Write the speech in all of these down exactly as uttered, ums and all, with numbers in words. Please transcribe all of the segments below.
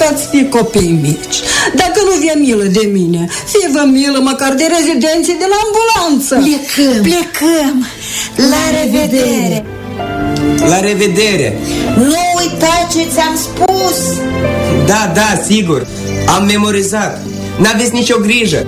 ați fi copii mici. Dacă nu vi-e milă de mine, fie-vă milă măcar de rezidenții de la ambulanță. Plecăm. Plecăm. La revedere. La revedere. Nu uita ce ți-am spus. Da, da, sigur. Am memorizat. N-aveți nicio grijă.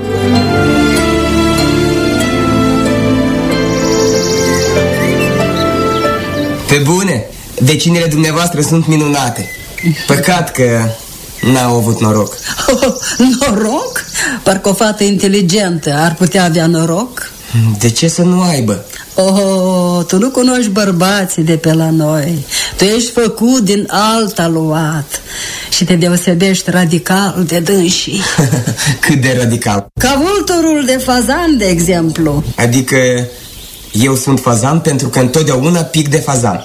Pe bune, vecinele dumneavoastră sunt minunate. Păcat că n-au avut noroc. Oh, noroc? Parcă o fată inteligentă ar putea avea noroc. De ce să nu aibă? Oh, tu nu cunoști bărbații de pe la noi. Tu ești făcut din alt aluat și te deosebești radical de dânsii. Cât de radical? Ca vulturul de fazan, de exemplu. Adică eu sunt fazan pentru că întotdeauna pic de fazan.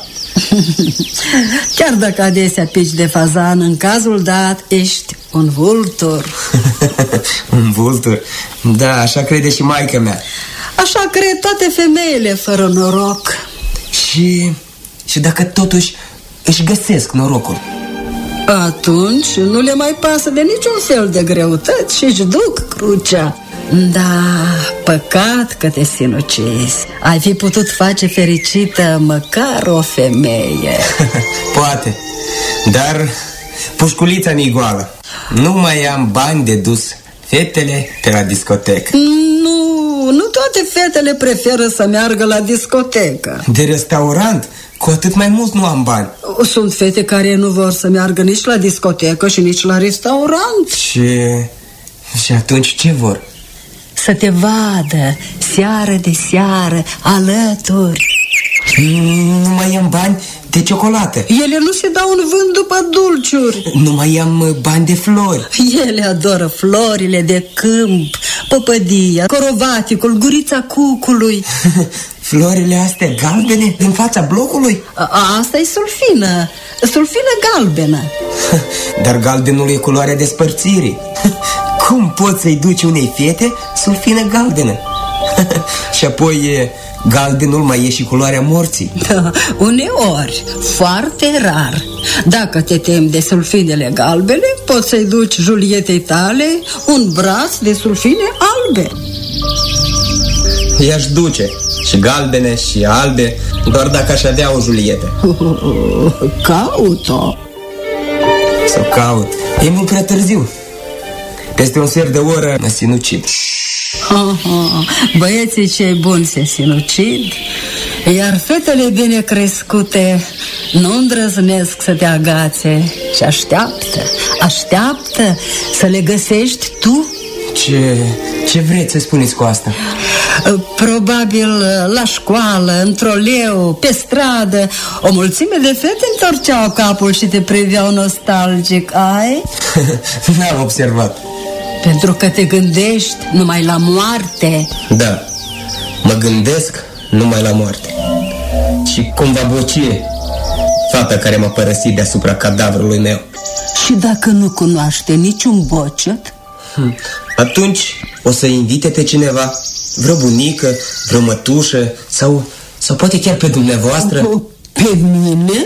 Chiar dacă adesea pici de fazan, în cazul dat ești un vultur. Un vultur? Da, așa crede și maică mea. Așa cred toate femeile fără noroc. Și, și dacă totuși își găsesc norocul, atunci nu le mai pasă de niciun fel de greutăți și își duc crucea. Da, păcat că te sinucizi. Ai fi putut face fericită măcar o femeie. Poate, dar pușculița mi-e goală. Nu mai am bani de dus fetele pe la discotecă. Nu, nu toate fetele preferă să meargă la discotecă. De restaurant, cu atât mai mult nu am bani. Sunt fete care nu vor să meargă nici la discotecă și nici la restaurant. Și, și atunci ce vor? Să te vadă seară de seară alături. Nu mai am bani de ciocolată. Ele nu se dau în vânt după dulciuri. Nu mai am bani de flori. Ele adoră florile de câmp, păpădia, corovaticul, gurița cucului. Florile astea galbene în fața blocului? A, asta e sulfină. Sulfină galbenă. Dar galbenul e culoarea despărțirii. Cum poți să-i duci unei fete sulfină galbenă? Și apoi galbenul mai e și culoarea morții. Da, uneori, foarte rar. Dacă te temi de sulfinele galbene, poți să-i duci Julietei tale un braț de sulfine albe. I-aș duce și galbene și albe, doar dacă aș avea o Julietă. Caut-o. Să o caut. E mult prea târziu. Peste un sfert de oră mă sinucid. Băieții cei buni se sinucid, iar fetele bine crescute nu îndrăznesc să te agațe și așteaptă, așteaptă să le găsești tu. Ce, ce vreți să spuneți cu asta? Probabil la școală, în troleu, pe stradă, o mulțime de fete întorceau capul și te priveau nostalgic, ai? N-am observat. Pentru că te gândești numai la moarte. Da, mă gândesc numai la moarte. Și cum va boci fata care m-a părăsit deasupra cadavrului meu. Și dacă nu cunoaște niciun bocet? Hmm. Atunci o să invite pe cineva, vreo bunică, vreo mătușă sau, sau poate chiar pe dumneavoastră. Pe mine?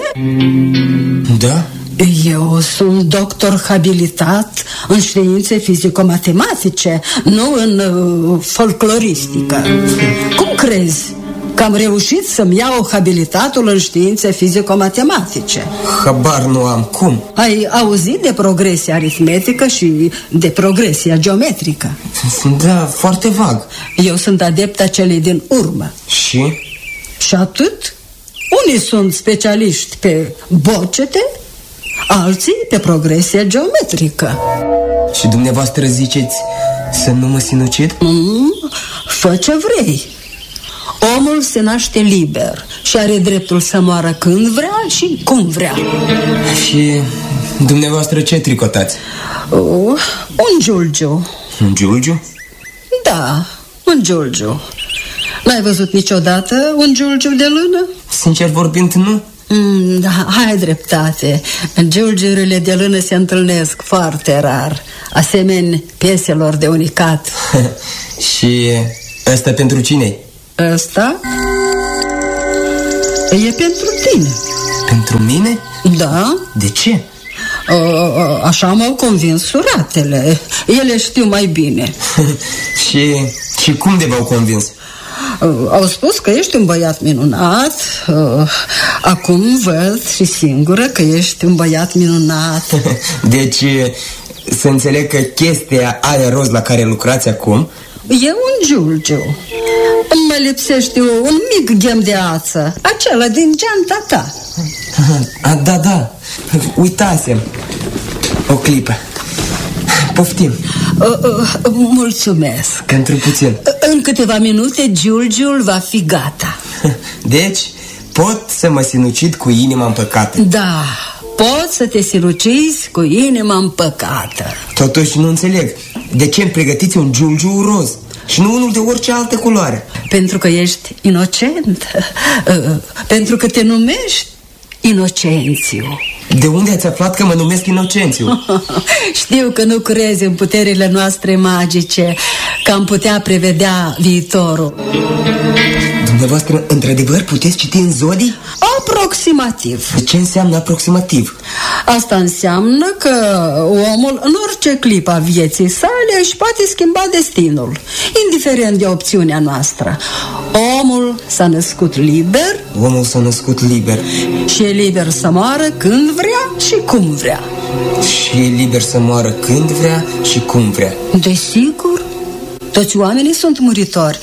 Da? Eu sunt doctor habilitat în științe fizico-matematice, nu în uh, folcloristică. Cum crezi că am reușit să-mi iau habilitatul în științe fizico-matematice? Habar nu am. Cum? Ai auzit de progresia aritmetică și de progresia geometrică? Da, foarte vag. Eu sunt adepta celei din urmă. Și? Și atât? Unii sunt specialiști pe bocete, alții pe progresia geometrică. Și dumneavoastră ziceți să nu mă sinucid? Mm, fă ce vrei. Omul se naște liber și are dreptul să moară când vrea și cum vrea. Și dumneavoastră ce tricotați? Uh, un giulgiu. Un giulgiu? Da, un giulgiu. N-ai văzut niciodată un giulgiu de lână? Sincer vorbind, nu. Mm, da, ai dreptate. Giulgiurile de lână se întâlnesc foarte rar, asemeni pieselor de unicat. Și ăsta pentru cine? Ăsta e pentru tine. Pentru mine? Da. De ce? Așa m-au convins suratele. Ele știu mai bine. și, și cum de v-au convins? Au spus că ești un băiat minunat. Acum văd și singură că ești un băiat minunat. Deci să înțeleg că chestia aia roz la care lucrați acum e un giulgiu. Mă lipsește un mic ghem de ață, acela din geanta ta. A, da, da, uitasem. O clipă. Poftim. uh, uh, Mulțumesc. Pentru puțin. În câteva minute giulgiul va fi gata. Deci pot să mă sinucid cu inima împăcată. Da, poți să te sinucizi cu inima împăcată. Totuși nu înțeleg de ce îmi pregătiți un giulgiu roz și nu unul de orice altă culoare. Pentru că ești inocent. Pentru că te numești Inocențiu. De unde ați aflat că mă numesc Inocențiu? Știu că nu crezi în puterile noastre magice, că am putea prevedea viitorul. Dumneavoastră, într-adevăr, puteți citi în zodii? Aproximativ. Ce înseamnă aproximativ? Asta înseamnă că omul în orice clipă a vieții sale își poate schimba destinul, indiferent de opțiunea noastră. Omul s-a născut liber. Omul s-a născut liber. Și e liber să moară când vrea și cum vrea. Și e liber să moară când vrea și cum vrea. Desigur, toți oamenii sunt muritori.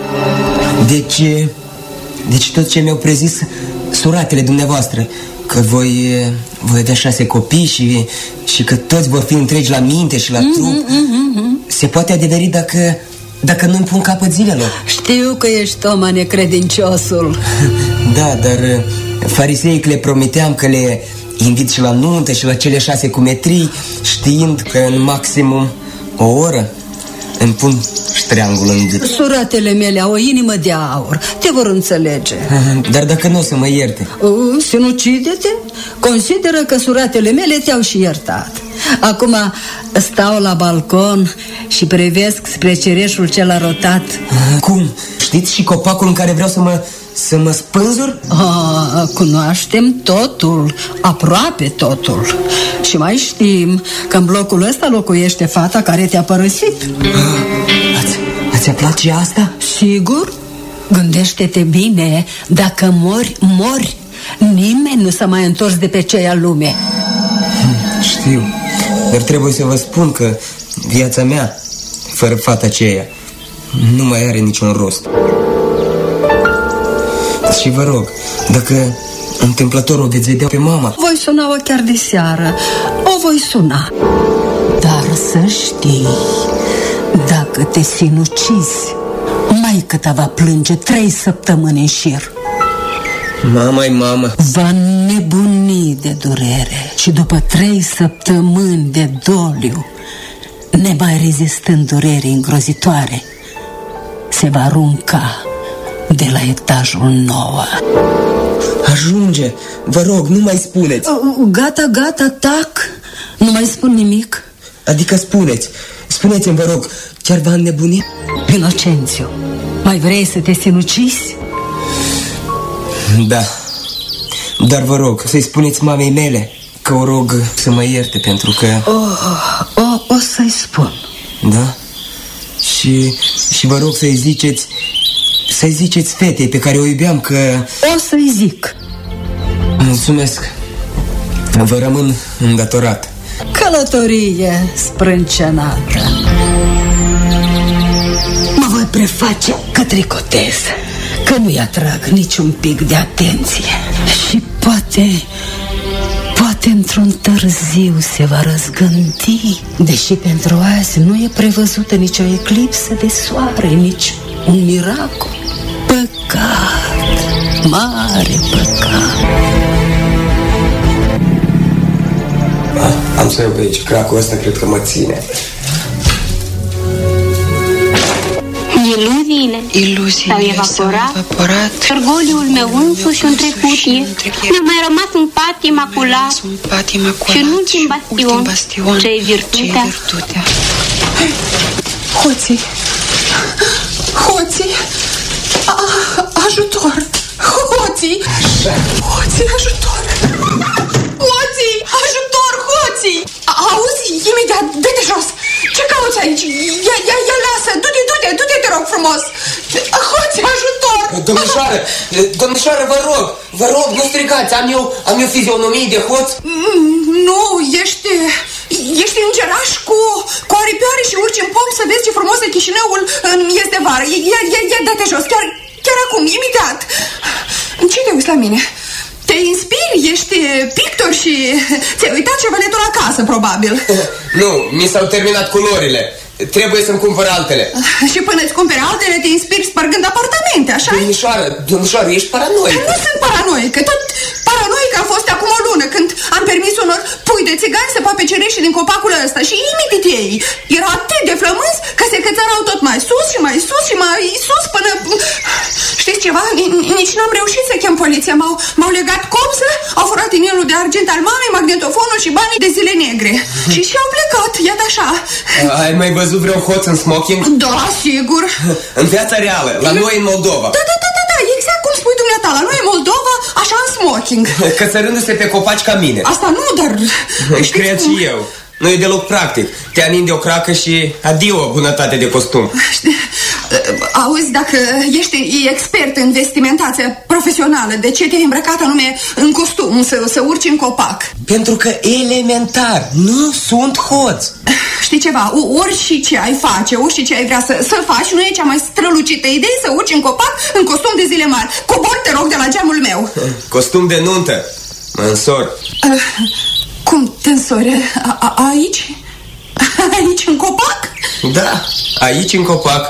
Deci, deci tot ce mi-au prezis suratele dumneavoastră, că voi, voi avea șase copii și, și că toți vor fi întregi la minte și la mm-hmm, trup, mm-hmm. se poate adeveri dacă, dacă nu-mi pun capăt zilelor. Știu că ești Toma necredinciosul. Da, dar fariseii le promiteam că le invit și la nuntă și la cele șase cumetrii, știind că în maximum o oră îmi pun ștreangul în gât. Suratele mele au o inimă de aur, te vor înțelege. Dar dacă nu o să mă ierte? uh, Sinucide-te. Consideră că suratele mele te-au și iertat. Acum stau la balcon și privesc spre cereșul cel arotat. Cum? Știți și copacul în care vreau să mă, să mă spânzur? Ah, cunoaștem totul, aproape totul. Și mai știm că în blocul ăsta locuiește fata care te-a părăsit. Ah, ați, ați aflat și asta? Sigur? Gândește-te bine, dacă mori, mori. Nimeni nu s-a mai întors de pe ceea lume. hmm, Știu, dar trebuie să vă spun că viața mea, fără fata aceea, nu mai are niciun rost. Și vă rog, dacă întâmplător o veți vedea pe mama, voi suna-o chiar de seară. O voi suna. Dar să știi, dacă te sinucizi, maică ta va plânge trei săptămâni în șir. mama-i mamă. Va nebuni de durere și după trei săptămâni de doliu, nemai rezistând durerii îngrozitoare, se va arunca de la etajul nouă. Ajunge, vă rog, nu mai spuneți. Gata, gata, tac. Nu mai spun nimic. Adică spuneți, spuneți-mi, vă rog, chiar v-a înnebunit? Inocențiu, mai vrei să te sinucizi? Da, dar vă rog să-i spuneți mamei mele că o rog să mă ierte pentru că... Oh, o, o să-i spun. Da? Și, și vă rog să-i ziceți, să-i ziceți fetei pe care o iubeam că... O să-i zic. Mulțumesc. Vă rămân îndatorat. Călătorie sprâncenată. Mă voi preface că tricotez, că nu-i atrag niciun pic de atenție. Și poate, poate într-un târziu se va răzgândi. Deși pentru azi nu e prevăzută nicio eclipsă de soare, nici un miracol. Păcat, mare păcat. Am să iau pe aici, cracul ăsta cred că mă ține. Iluziile, Iluziile s-au evaporat, evaporat. orgoliul meu însuși în trecutie. Mi-a mai rămas un pat imaculat și un ultim bastion, ce-i virtutea. virtutea. Hoții! Hoții! A- ajutor! Hoții! Hoții, ajutor! Hoții! Ajutor, hoții! imediat, dă-te jos! Ce cauți aici? Ia, ia, ia, lasă! Du-te, du-te, du-te, te rog frumos! Hoți, ajutor! Domnișoară, domnișoară, vă rog, vă rog, nu strigați, am eu, am eu fizionomie de hoț? Nu, ești, ești îngeraș cu, cu aripioare și urci în pom să vezi ce frumos e Chișinăul în miez de vară. Ia, ia, ia, dă-te jos, chiar, chiar acum, imediat! Ce te uiți la mine? Te inspiri? Ești pictor și ți-ai uitat șevaletul acasă, probabil. Nu, mi s-au terminat culorile. Trebuie să-mi cumpăr altele. Și până îți cumperi altele, te inspiri spărgând apartamente, așa? Domnișoară, domnișoară, ești paranoică. Nu sunt paranoică, tot paranoică am fost acum o lună, când am permis unor pui de țigani să pape cereșii din copacul ăsta. Și imitit ei erau atât de flămânzi că se cățărau tot mai sus și mai sus și mai sus până... Știți ceva? Nici n-am reușit să chem poliția. M-au legat copsă, au furat inelul de argint al mamei, magnetofonul și banii de zile negre. Și și-au plecat, iată așa. Ai mai văzut vreo hoț în smoking? Da, sigur. În viața reală, la noi în Moldova. Da, da, da, da, da, exact cum spui dumneata. La noi în Moldova, așa în smoking. Cățărându-se pe copaci ca mine. Asta nu, dar... Cred și eu. Nu e deloc practic. Te aninde o cracă și adio bunătate de costum. Auzi, dacă ești expert în vestimentația profesională, de ce te-ai îmbrăcat anume în costum, să, să urci în copac? Pentru că elementar, nu sunt hoț. Știi ceva, ori și ce ai face, ori și ce ai vrea să, să faci, nu e cea mai strălucită idee să urci în copac în costum de zile mari. Cobor, te rog, de la geamul meu. Costum de nuntă. Mă însor. Uh, cum te însori? A, a, aici? Aici în copac? Da, aici în copac.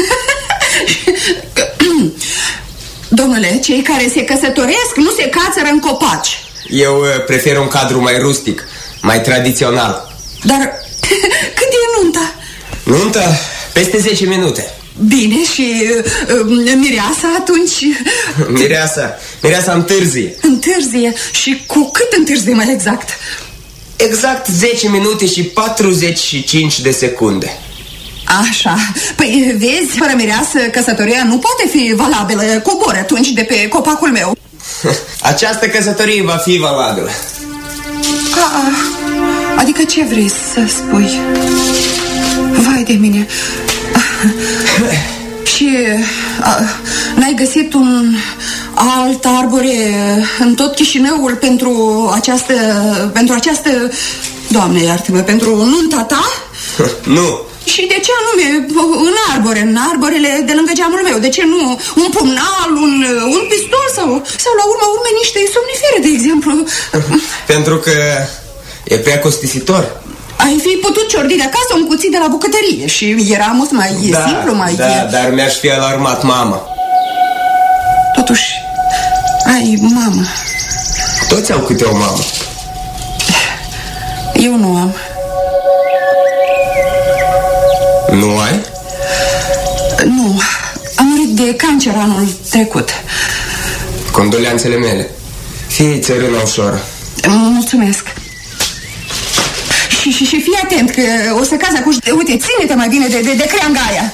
Domnule, cei care se căsătoresc nu se cațără în copaci. Eu prefer un cadru mai rustic, mai tradițional. Dar cât e nunta? Nunta? Peste zece minute. Bine, și uh, mireasa atunci? Mireasa, mireasa întârzie. Întârzie? Și cu cât întârzie mai exact? Exact zece minute și patruzeci și cinci de secunde. Așa, păi vezi, fără mireasă căsătoria nu poate fi valabilă. Cobor atunci de pe copacul meu. Această căsătorie va fi valabilă. A, adică ce vrei să spui? Vai de mine. Și n-ai găsit un alt arbore în tot Chișinăul pentru această, pentru această, Doamne iartă-mă, pentru nunta ta? Nu. Și de ce anume în arbore, în arborele de lângă geamul meu? De ce nu un pumnal, un, un pistol sau, sau la urma urme niște somnifere, de exemplu? Pentru că e prea costisitor. Ai fi putut ciordi de acasă un cuțit de la bucătărie și era mult mai da, simplu, mai... Da, dar mi-aș fi alarmat mama. Totuși, ai mamă. Toți au câte o mamă. Eu nu am. Nu ai? Nu, am murit de cancer anul trecut. Condoleanțele mele. Fii țărână ușoară. Mulțumesc. Și, și, și fii atent că o să cazi acum. Uite, ține-te mai bine de, de, de creanga aia.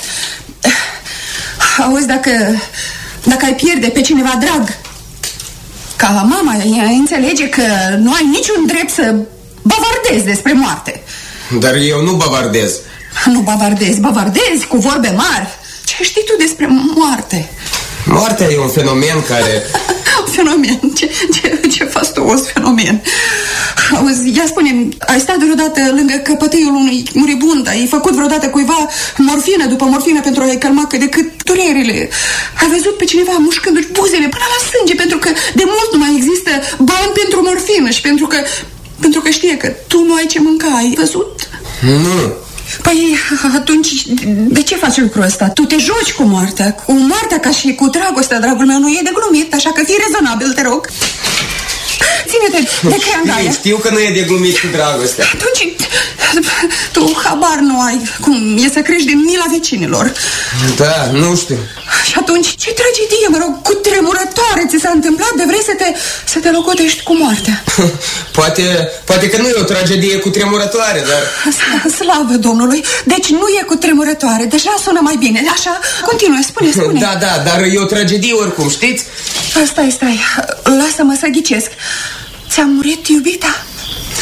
Auzi, dacă Dacă ai pierde pe cineva drag, ca mama, ea înțelege că nu ai niciun drept să bavardezi despre moarte. Dar eu nu bavardez. Nu bavardezi, bavardezi cu vorbe mari. Ce știi tu despre moarte? Moartea e un fenomen care... Fenomen? Ce, ce, ce fastuos fenomen. Auzi, ia spune-mi, ai stat vreodată lângă căpătâiul unui muribund? Ai făcut vreodată cuiva morfină după morfină pentru a-i calma cât de cât durerile? Ai văzut pe cineva mușcându-și buzele până la sânge pentru că de mult nu mai există bani pentru morfină și pentru că, pentru că știe că tu nu ai ce mânca? Ai văzut? Nu. Păi atunci de ce faci lucrul ăsta? Tu te joci cu moartea, cu moartea ca și cu dragostea, dragul meu, nu e de glumit, așa că fii rezonabil, te rog. Ține-te de creangaia. Știu că nu e de glumit cu dragostea. Atunci tu habar nu ai cum e să crești din mila vecinilor. Da, nu știu. Și atunci ce tragedie, mă rog, cu tremurătoare ți s-a întâmplat de vrei să te, să te locotești cu moartea? Poate, poate că nu e o tragedie cu tremurătoare, dar... Slavă Domnului, deci nu e cu tremurătoare, deja sună mai bine, așa? Continuă, spune, spune. Da, da, dar e o tragedie oricum, știți? Stai, stai, lasă-mă să ghicesc. Ți-a murit iubita?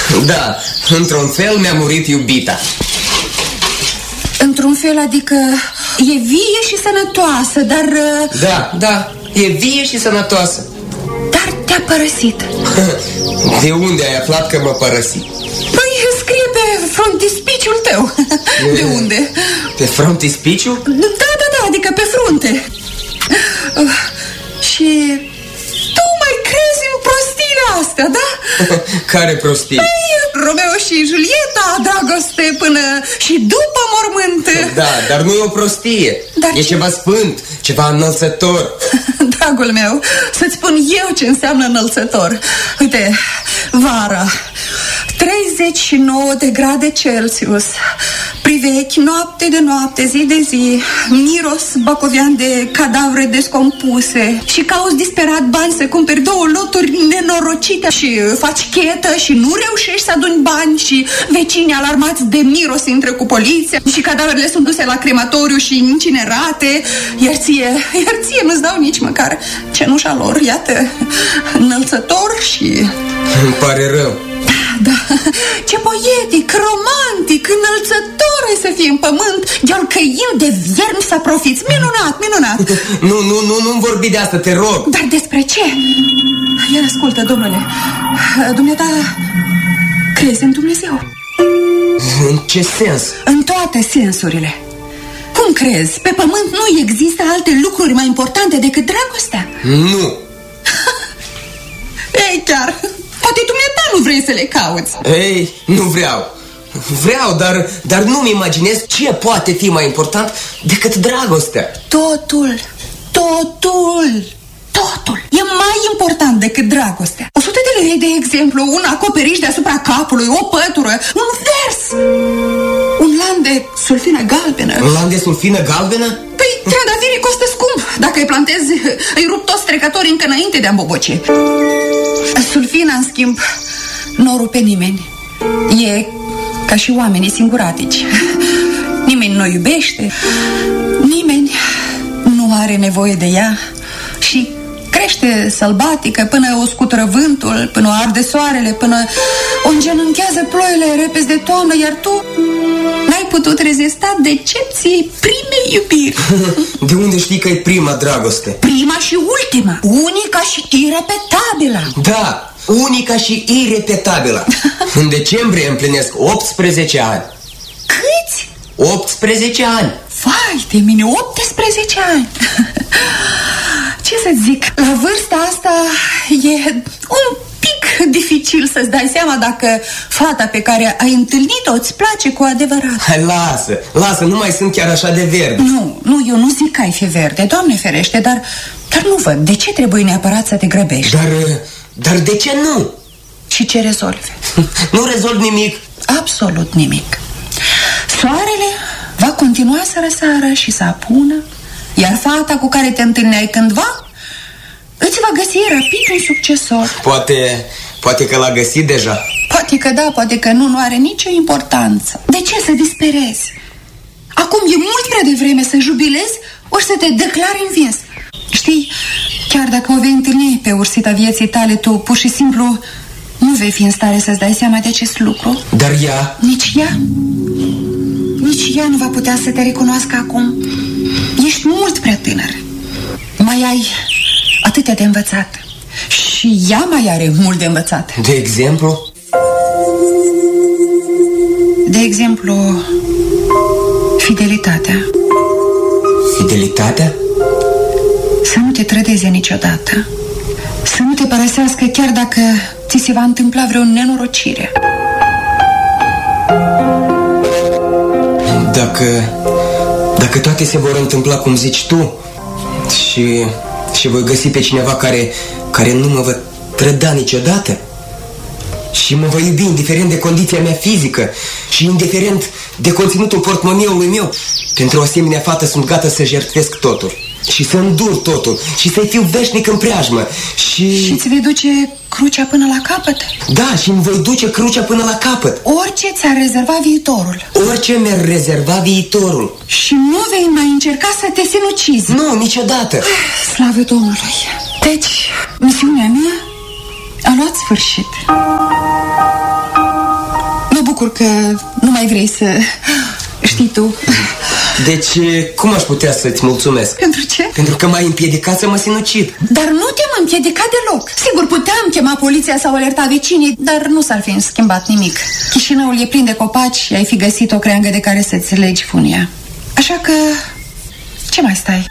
Da, într-un fel mi-a murit iubita. Într-un fel, adică e vie și sănătoasă, dar... Da, da, e vie și sănătoasă. Dar te-a părăsit. De unde ai aflat că mă părăsi? Păi scrie pe frontispiciul tău. De unde? Pe frontispiciu? Da, da, da, adică pe frunte. uh, Și tu mai crezi în prostiile astea, da? Care prostii? Păi, Romeo și Julieta, dragoste până și după mormânt. Da, dar nu e o prostie. Dar e ce? Ceva sfânt, ceva înălțător. Dragul meu, să-ți spun eu ce înseamnă înălțător. Uite, vara, treizeci și nouă de grade Celsius, privechi noapte de noapte, zi de zi, miros bacovian de cadavre descompuse și cauți disperat bani să cumperi două loturi nenorocite și faci chetă și nu reușești să aduni bani și vecinii alarmați de miros intră cu poliția și cadavrele sunt duse la crematoriu și incinerate, iar ție, iar ție nu-ți dau nici măcar cenușa lor, iată, înălțător și... Îmi pare rău. Da, ce poetic, romantic, înălțător ai să fie în pământ, de-al căin de viermi să profiți. Minunat, minunat. Nu, nu, nu, nu-mi vorbi de asta, te rog. Dar despre ce? Iar ascultă, domnule, dumneata crezi în Dumnezeu? În ce sens? În toate sensurile. Cum crezi? Pe pământ nu există alte lucruri mai importante decât dragostea? Nu. Ei, chiar... Poate dumneata nu vrei să le cauți. Ei, nu vreau. Vreau, dar, dar nu-mi imaginez ce poate fi mai important decât dragostea. Totul, totul, totul e mai important decât dragostea. O sută de lei, de exemplu, un acoperiș deasupra capului, o pătură, un vers, un lan de sulfină galbenă. Un lan de sulfină galbenă? Păi, trandavirii costă scump. Dacă îi plantezi, îi rup toți trecătorii încă înainte de a îmboboci. Sulfina, în schimb, nu o rupe nimeni. E ca și oamenii singuratici. Nimeni nu o iubește, nimeni nu are nevoie de ea și crește sălbatică până o scutură vântul, până o arde soarele, până o îngenunchează ploile repezi de toamnă, iar tu n-ai putut rezista decepției primei iubiri. De unde știi că e prima dragoste? Prima și ultima, unica și irepetabilă. Da, unica și irepetabilă. În decembrie împlinesc optsprezece ani. Câți? optsprezece ani. Vai de mine, optsprezece ani. Ce să zic, la vârsta asta e un pic dificil să-ți dai seama dacă fata pe care ai întâlnit-o îți place cu adevărat. Hai, lasă, lasă, nu mai sunt chiar așa de verde. Nu, nu, eu nu zic că ai fi verde, Doamne ferește, dar, dar nu văd, de ce trebuie neapărat să te grăbești? Dar, dar de ce nu? Și ce rezolvi? Nu rezolv nimic. Absolut nimic. Soarele va continua să răsară și să apună, iar fata cu care te întâlneai cândva îți va găsi rapid un succesor. Poate, poate că l-a găsit deja. Poate că da, poate că nu, nu are nicio importanță. De ce să disperezi? Acum e mult prea devreme să jubilezi ori să te declari învins. Știi, chiar dacă o vei întâlni pe ursita vieții tale, tu pur și simplu nu vei fi în stare să-ți dai seama de acest lucru. Dar ea? Nici ea Nici ea nu va putea să te recunoască acum. Ești mult prea tânăr. Mai ai atâtea de învățat. Și ea mai are mult de învățat. De exemplu? De exemplu, fidelitatea. Fidelitatea? Să nu te trădeze niciodată. Să nu te părăsească chiar dacă ți se va întâmpla vreo nenorocire. Dacă, dacă toate se vor întâmpla cum zici tu și, și voi găsi pe cineva care, care nu mă va trăda niciodată și mă va iubi indiferent de condiția mea fizică și indiferent de conținutul portmoneului meu, pentru o asemenea fată sunt gata să jertfesc totul și să îndur totul și să-i fiu veșnic în preajmă și... Și-ți vei duce crucea până la capăt? Da, și îmi voi duce crucea până la capăt. Orice ți-ar rezerva viitorul. Orice mi-ar rezerva viitorul. Și nu vei mai încerca să te sinucizi? Nu, niciodată. Slavă Domnului. Deci, misiunea mea a luat sfârșit. bucur că nu mai vrei să știi tu. Deci, cum aș putea să-ți mulțumesc? Pentru ce? Pentru că m-ai împiedicat să mă sinucid. Dar nu te-am împiedicat deloc. Sigur, puteam chema poliția sau alerta vecinii, dar nu s-ar fi schimbat nimic. Chișinăul e plin de copaci și ai fi găsit o creangă de care să-ți legi funia. Așa că, ce mai stai?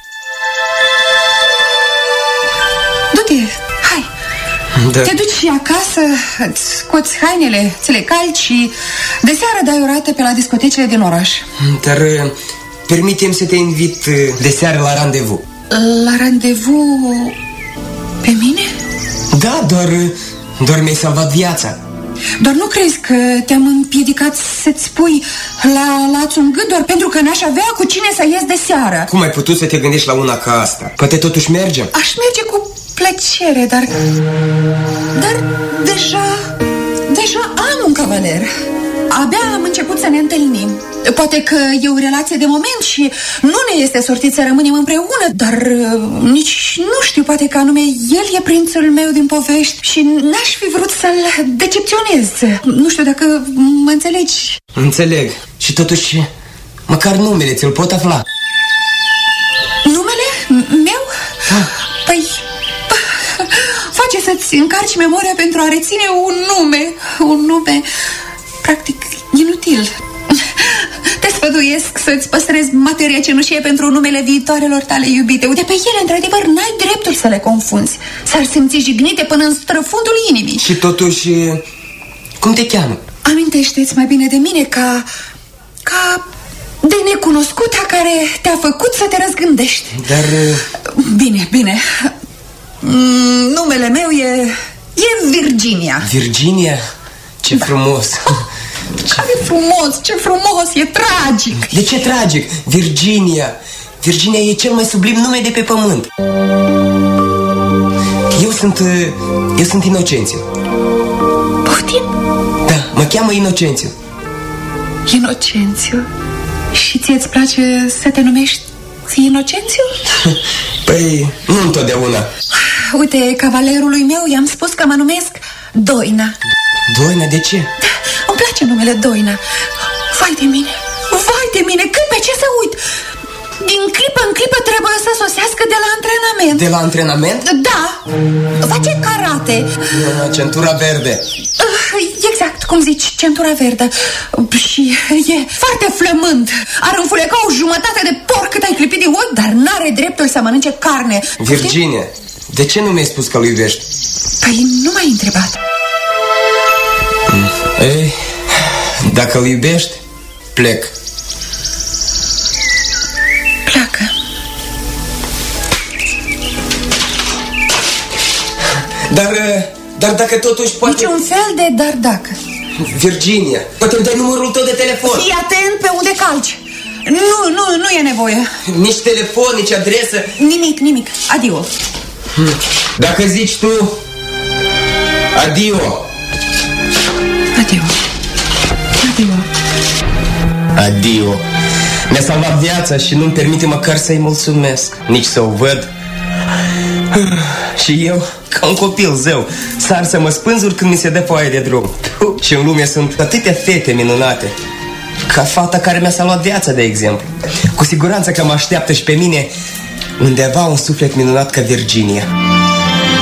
Du-te, hai. Da. Te duci acasă, îți scoți hainele, ți le calci și de seară dai o rată pe la discotecile din oraș. Dar permite-mi să te invit de seară la randevu. La randevu pe mine? Da, doar, doar mi-ai salvat viața. Doar nu crezi că te-am împiedicat să-ți spui la lațul în gât doar pentru că n-aș avea cu cine să ies de seară? Cum ai putut să te gândești la una ca asta? Poate totuși mergem? Aș merge cu plăcere, dar... Dar deja... Deja am un cavaler. Abia am început să ne întâlnim. Poate că e o relație de moment și nu ne este sortit să rămânem împreună, dar uh, nici nu știu, poate că anume el e prințul meu din povești și n-aș fi vrut să-l decepționez. Nu știu dacă mă înțelegi. Înțeleg. Și totuși, măcar numele ți-l pot afla. Numele? Meu? Da. Păi... Face să-ți încarci memoria pentru a reține un nume. Un nume... practic inutil. Te sfătuiesc să-ți păstrezi materia cenușie pentru numele viitoarelor tale iubite. Uite, pe ele, într-adevăr, n-ai dreptul să le confunzi. S-ar simți jignite până în străfundul inimii. Și totuși, cum te cheamă? Amintește-ți mai bine de mine ca... ca... de necunoscuta care te-a făcut să te răzgândești. Dar... Bine, bine. Mm, numele meu e... e Virginia. Virginia? Ce da. Frumos. Ce frumos, ce frumos, e tragic. De ce tragic? Virginia. Virginia e cel mai sublim nume de pe pământ. Eu sunt... Eu sunt Inocențiu. Poftim? Da, mă cheamă Inocențiu. Inocențiu? Și ție-ți place să te numești Inocențiu? Păi, nu întotdeauna. Uite, cavalerului meu i-am spus că mă numesc Doina. Doina, de ce? Îmi place numele Doina. Vai de mine, vai de mine, când pe ce să uit? Din clipă în clipă trebuie să sosească de la antrenament. De la antrenament? Da, face karate. Centura verde. Exact, cum zici, centura verde. Și e foarte flământ. Ar înfuleca o jumătate de porc cât ai clipit din ochi, dar n-are dreptul să mănânce carne. Virginia, de ce nu mi-ai spus că-l iubești? Păi nu m-ai întrebat. Ei, dacă îl iubești, plec. Pleacă. Dar, dar dacă totuși poate... Niciun fel de dar dacă. Virginia, poate îmi dai numărul tău de telefon. Fii atent pe unde calci. Nu, nu, nu e nevoie. Nici telefon, nici adresă. Nimic, nimic, adio. Dacă zici tu, adio. Adio. Adio. Adio. Mi-a salvat viața și nu-mi permite măcar să-i mulțumesc, nici să o văd. Și eu, ca un copil zău, sar să mă spânzur când mi se dă foaie de drum. Și în lume sunt atâtea fete minunate, ca fata care mi-a salvat viața, de exemplu. Cu siguranță că mă așteaptă și pe mine undeva un suflet minunat ca Virginia.